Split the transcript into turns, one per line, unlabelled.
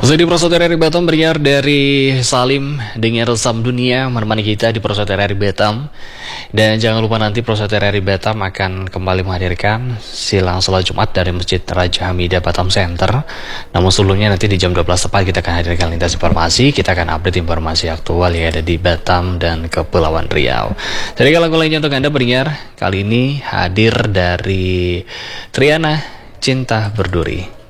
Masih di Prosoter RRI Batam, pendengar dari Salim dengan Resam Dunia menemani kita di Prosoter RRI Batam. Dan jangan lupa nanti Prosoter RRI Batam akan kembali menghadirkan silang sholat Jumat dari Masjid Raja Hamidah Batam Center. Namun sebelumnya nanti di jam 12 tepat kita akan hadirkan lintas informasi. Kita akan update informasi aktual yang ada di Batam dan Kepulauan Riau. Jadi lagu lainnya untuk Anda pendengar, kali ini hadir dari Triana Cinta Berduri.